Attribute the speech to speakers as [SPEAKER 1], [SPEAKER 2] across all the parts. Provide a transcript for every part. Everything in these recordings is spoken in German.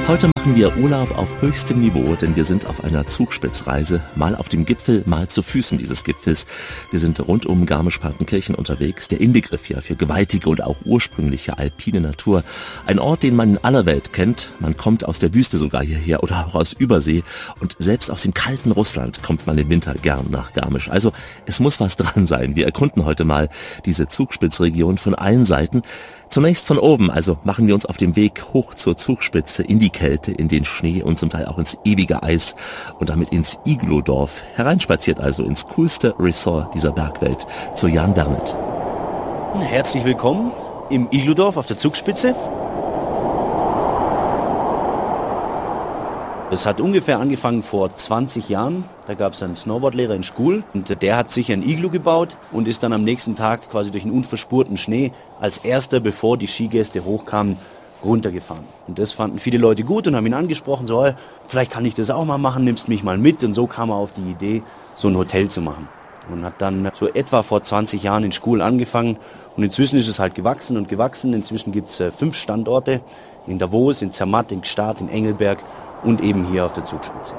[SPEAKER 1] Heute machen wir Urlaub auf höchstem Niveau, denn wir sind auf einer Zugspitzreise, mal auf dem Gipfel, mal zu Füßen dieses Gipfels. Wir sind rund um Garmisch-Partenkirchen unterwegs, der Inbegriff ja für gewaltige und auch ursprüngliche alpine Natur. Ein Ort, den man in aller Welt kennt. Man kommt aus der Wüste sogar hierher oder auch aus Übersee und selbst aus dem kalten Russland kommt man im Winter gern nach Garmisch. Also es muss was dran sein. Wir erkunden heute mal diese Zugspitzregion von allen Seiten. Zunächst von oben, also machen wir uns auf dem Weg hoch zur Zugspitze, in die Kälte, in den Schnee und zum Teil auch ins ewige Eis und damit ins Igludorf. Hereinspaziert also ins coolste Resort dieser Bergwelt, zu Jan Bernet.
[SPEAKER 2] Herzlich willkommen im Igludorf auf der Zugspitze. Es hat ungefähr angefangen vor 20 Jahren. Da gab es einen Snowboardlehrer in Schkuhl und der hat sich ein Iglu gebaut und ist dann am nächsten Tag quasi durch einen unverspurten Schnee als erster, bevor die Skigäste hochkamen, runtergefahren. Und das fanden viele Leute gut und haben ihn angesprochen, so, vielleicht kann ich das auch mal machen, nimmst mich mal mit. Und so kam er auf die Idee, so ein Hotel zu machen. Und hat dann so etwa vor 20 Jahren in Schkuhl angefangen. Und inzwischen ist es halt gewachsen und gewachsen. Inzwischen gibt es 5 Standorte in Davos, in Zermatt, in Gstaad, in Engelberg und eben hier auf der Zugspitze.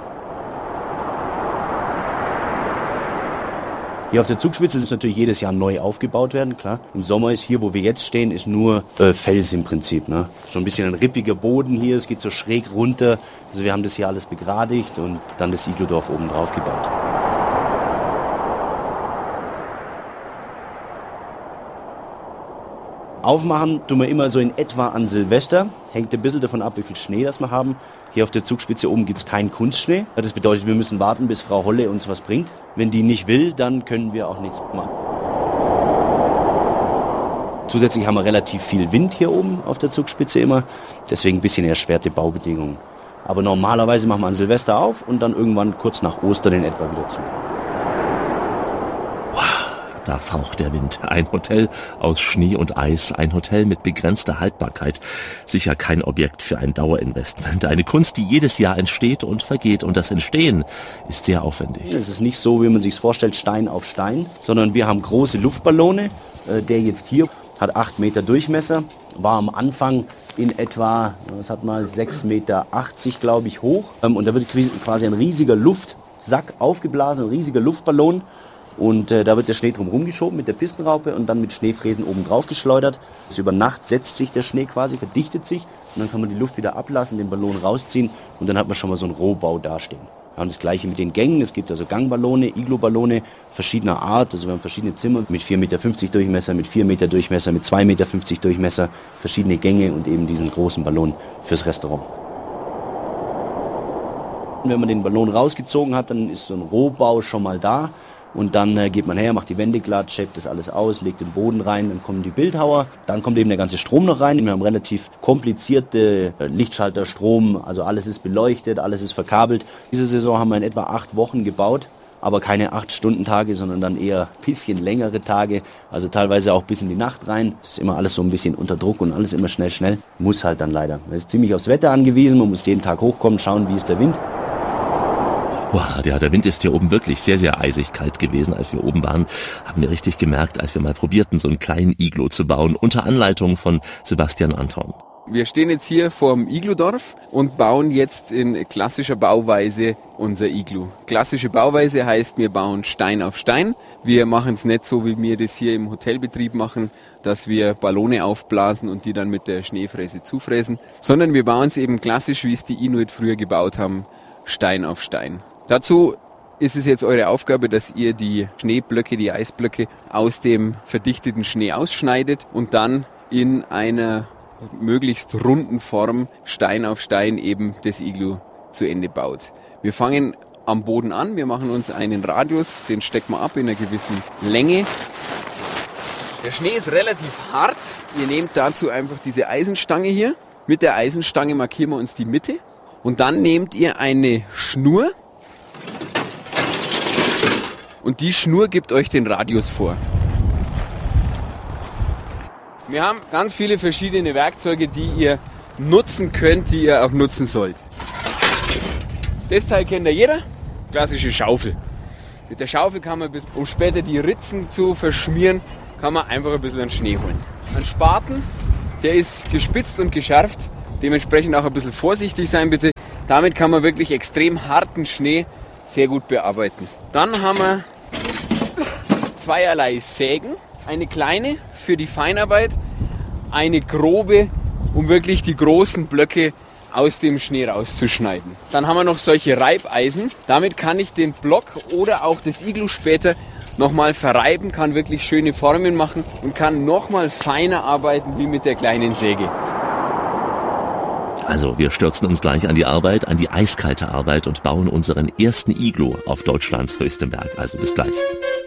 [SPEAKER 2] Hier auf der Zugspitze ist natürlich jedes Jahr neu aufgebaut werden, klar. Im Sommer ist hier, wo wir jetzt stehen, ist nur Fels im Prinzip. Ne? So ein bisschen ein rippiger Boden hier, es geht so schräg runter. Also wir haben das hier alles begradigt und dann das Igludorf oben drauf gebaut. Aufmachen tun wir immer so in etwa an Silvester. Hängt ein bisschen davon ab, wie viel Schnee das wir haben. Hier auf der Zugspitze oben gibt es keinen Kunstschnee. Das bedeutet, wir müssen warten, bis Frau Holle uns was bringt. Wenn die nicht will, dann können wir auch nichts machen. Zusätzlich haben wir relativ viel Wind hier oben auf der Zugspitze immer. Deswegen ein bisschen erschwerte Baubedingungen. Aber normalerweise machen wir an Silvester auf und dann irgendwann kurz nach Ostern in etwa wieder zu.
[SPEAKER 1] Da faucht der Wind. Ein Hotel aus Schnee und Eis, ein Hotel mit begrenzter Haltbarkeit. Sicher kein Objekt für ein Dauerinvestment. Eine Kunst, die jedes Jahr entsteht und vergeht. Und das Entstehen ist sehr aufwendig.
[SPEAKER 2] Es ist nicht so, wie man sich vorstellt, Stein auf Stein, sondern wir haben große Luftballone. Der jetzt hier hat 8 Meter Durchmesser, war am Anfang in etwa, das hat mal 6,80 Meter, glaube ich, hoch. Und da wird quasi ein riesiger Luftsack aufgeblasen, ein riesiger Luftballon. Und da wird der Schnee drum rumgeschoben mit der Pistenraupe und dann mit Schneefräsen oben drauf geschleudert. Über Nacht setzt sich der Schnee quasi, verdichtet sich und dann kann man die Luft wieder ablassen, den Ballon rausziehen und dann hat man schon mal so einen Rohbau dastehen. Wir haben das gleiche mit den Gängen, es gibt also Gangballone, Igluballone verschiedener Art, also wir haben verschiedene Zimmer mit 4,50 Meter Durchmesser, mit 4 Meter Durchmesser, mit 2,50 Meter Durchmesser, verschiedene Gänge und eben diesen großen Ballon fürs Restaurant. Und wenn man den Ballon rausgezogen hat, dann ist so ein Rohbau schon mal da. Und dann geht man her, macht die Wände glatt, schäbt das alles aus, legt den Boden rein, dann kommen die Bildhauer, dann kommt eben der ganze Strom noch rein. Wir haben relativ komplizierte Lichtschalter, Strom, also alles ist beleuchtet, alles ist verkabelt. Diese Saison haben wir in etwa 8 Wochen gebaut, aber keine 8-Stunden-Tage, sondern dann eher ein bisschen längere Tage, also teilweise auch bis in die Nacht rein. Das ist immer alles so ein bisschen unter Druck und alles immer schnell. Muss halt dann leider. Man ist ziemlich aufs Wetter angewiesen, man muss jeden Tag hochkommen, schauen, wie ist der Wind.
[SPEAKER 1] Wow, ja, der Wind ist hier oben wirklich sehr, sehr eisig kalt gewesen. Als wir oben waren, haben wir richtig gemerkt, als wir mal probierten, so einen kleinen Iglu zu bauen, unter Anleitung von Sebastian Anton.
[SPEAKER 3] Wir stehen jetzt hier vorm Igludorf und bauen jetzt in klassischer Bauweise unser Iglu. Klassische Bauweise heißt, wir bauen Stein auf Stein. Wir machen es nicht so, wie wir das hier im Hotelbetrieb machen, dass wir Ballone aufblasen und die dann mit der Schneefräse zufräsen, sondern wir bauen es eben klassisch, wie es die Inuit früher gebaut haben, Stein auf Stein. Dazu ist es jetzt eure Aufgabe, dass ihr die Schneeblöcke, die Eisblöcke aus dem verdichteten Schnee ausschneidet und dann in einer möglichst runden Form Stein auf Stein eben das Iglu zu Ende baut. Wir fangen am Boden an, wir machen uns einen Radius, den stecken wir ab in einer gewissen Länge. Der Schnee ist relativ hart. Ihr nehmt dazu einfach diese Eisenstange hier. Mit der Eisenstange markieren wir uns die Mitte und dann nehmt ihr eine Schnur. Und die Schnur gibt euch den Radius vor. Wir haben ganz viele verschiedene Werkzeuge, die ihr nutzen könnt, die ihr auch nutzen sollt. Das Teil kennt ja jeder, klassische Schaufel. Mit der Schaufel kann man, um später die Ritzen zu verschmieren, kann man einfach ein bisschen an Schnee holen. Ein Spaten, der ist gespitzt und geschärft Dementsprechend auch ein bisschen vorsichtig sein bitte. Damit kann man wirklich extrem harten Schnee sehr gut bearbeiten. Dann haben wir zweierlei Sägen. Eine kleine für die Feinarbeit, eine grobe, um wirklich die großen Blöcke aus dem Schnee rauszuschneiden. Dann haben wir noch solche Reibeisen. Damit kann ich den Block oder auch das Iglu später nochmal verreiben, kann wirklich schöne Formen machen und kann nochmal feiner arbeiten wie mit der kleinen Säge.
[SPEAKER 1] Also wir stürzen uns gleich an die Arbeit, an die eiskalte Arbeit und bauen unseren ersten Iglu auf Deutschlands höchstem Berg. Also bis gleich.